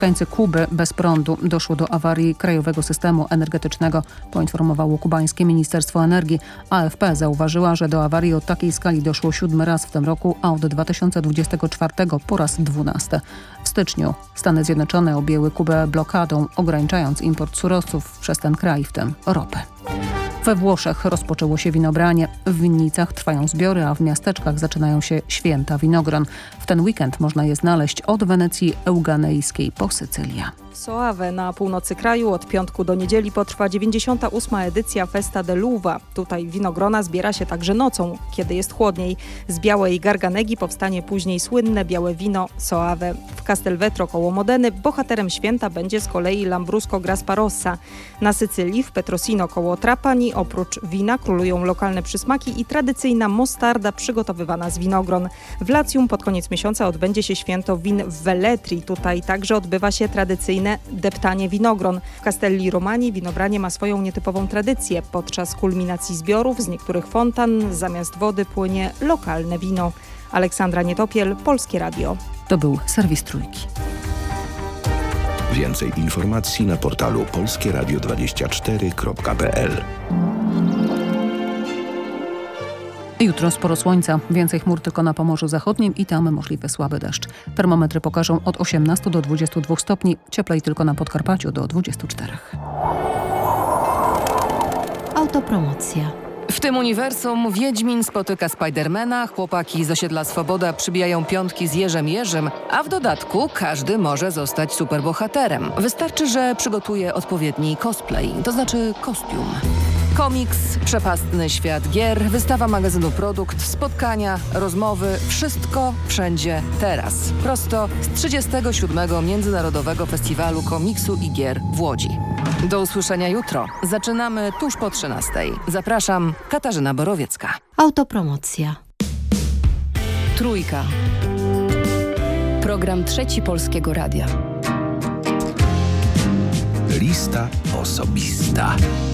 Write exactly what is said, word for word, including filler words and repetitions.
Mieszkańcy Kuby bez prądu. Doszło do awarii krajowego systemu energetycznego, poinformowało kubańskie Ministerstwo Energii. A F P zauważyła, że do awarii o takiej skali doszło siódmy raz w tym roku, a od dwa tysiące dwudziestego czwartego po raz dwunasty. W styczniu Stany Zjednoczone objęły Kubę blokadą, ograniczając import surowców przez ten kraj, w tym ropy. We Włoszech rozpoczęło się winobranie. W winnicach trwają zbiory, a w miasteczkach zaczynają się święta winogron. W ten weekend można je znaleźć od Wenecji Euganejskiej po Sycylię. W Soave na północy kraju od piątku do niedzieli potrwa dziewięćdziesiąta ósma edycja Festa dell'Uva. Tutaj winogrona zbiera się także nocą, kiedy jest chłodniej. Z białej Garganegi powstanie później słynne białe wino Soave. W Castelvetro koło Modeny bohaterem święta będzie z kolei Lambrusco Grasparossa. Na Sycylii w Petrosino koło Trapani oprócz wina królują lokalne przysmaki i tradycyjna mostarda przygotowywana z winogron. W Latium pod koniec miesiąca odbędzie się święto win w Velletri. Tutaj także odbywa się tradycyjne deptanie winogron. W Castelli Romani winobranie ma swoją nietypową tradycję. Podczas kulminacji zbiorów z niektórych fontan zamiast wody płynie lokalne wino. Aleksandra Nietopiel, Polskie Radio. To był serwis Trójki. Więcej informacji na portalu polskie radio dwadzieścia cztery kropka p l. Jutro sporo słońca, więcej chmur tylko na Pomorzu Zachodnim i tam możliwy słaby deszcz. Termometry pokażą od osiemnastu do dwudziestu dwóch stopni, cieplej tylko na Podkarpaciu do dwudziestu czterech. Autopromocja. W tym uniwersum Wiedźmin spotyka Spidermana, chłopaki z osiedla Swoboda przybijają piątki z Jerzem Jerzym, a w dodatku każdy może zostać superbohaterem. Wystarczy, że przygotuje odpowiedni cosplay, to znaczy kostium. Komiks, przepastny świat gier, wystawa magazynu Produkt, spotkania, rozmowy, wszystko, wszędzie, teraz. Prosto z trzydziestego siódmego Międzynarodowego Festiwalu Komiksu i Gier w Łodzi. Do usłyszenia jutro. Zaczynamy tuż po trzynastej. Zapraszam, Katarzyna Borowiecka. Autopromocja. Trójka. Program Trzeci Polskiego Radia. Lista osobista.